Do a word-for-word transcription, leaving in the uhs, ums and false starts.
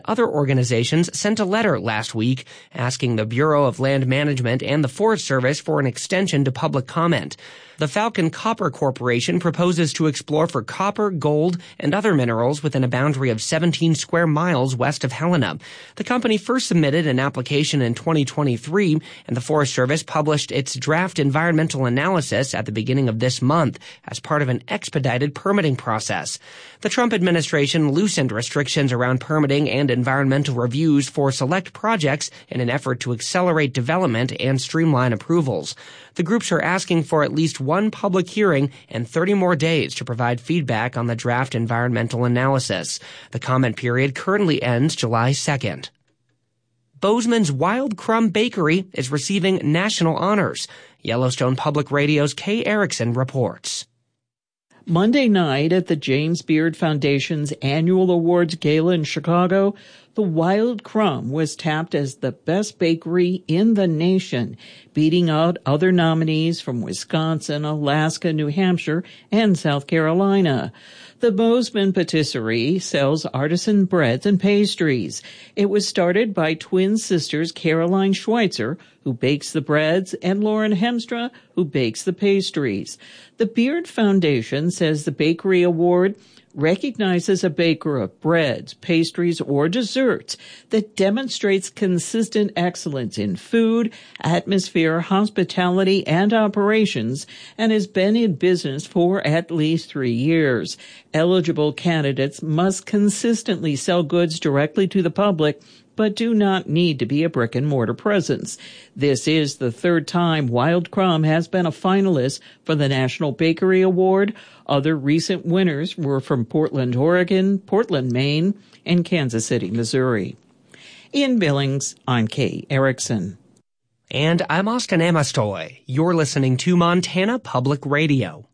Other organizations sent a letter last week asking the Bureau of Land Management and the Forest Service for an extension to public comment. The Falcon Copper Corporation proposes to explore for copper, gold, and other minerals within a boundary of seventeen square miles west of Helena. The company first submitted an application in twenty twenty-three, and the Forest Service published its draft environmental analysis at the beginning of this month as part of an expedited permitting process. The Trump administration loosened restrictions around permitting and environmental reviews for select projects in an effort to accelerate development and streamline approvals. The groups are asking for at least one public hearing and thirty more days to provide feedback on the draft environmental analysis. The comment period currently ends July second. Bozeman's Wild Crumb Bakery is receiving national honors. Yellowstone Public Radio's Kay Erickson reports. Monday night at the James Beard Foundation's annual awards gala in Chicago, the Wild Crumb was tapped as the best bakery in the nation, beating out other nominees from Wisconsin, Alaska, New Hampshire, and South Carolina. The Bozeman Patisserie sells artisan breads and pastries. It was started by twin sisters Caroline Schweitzer, who bakes the breads, and Lauren Hemstra, who bakes the pastries. The Beard Foundation says the Bakery Award recognizes a baker of breads, pastries, or desserts that demonstrates consistent excellence in food, atmosphere, hospitality, and operations, and has been in business for at least three years. Eligible candidates must consistently sell goods directly to the public, but do not need to be a brick-and-mortar presence. This is the third time Wild Crumb has been a finalist for the National Bakery Award. Other recent winners were from Portland, Oregon, Portland, Maine, and Kansas City, Missouri. In Billings, I'm Kay Erickson. And I'm Austin Amastoy. You're listening to Montana Public Radio.